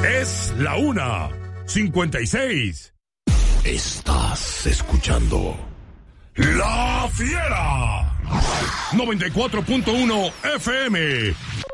Es la 1:56. Estás escuchando La Fiera 94.1 FM.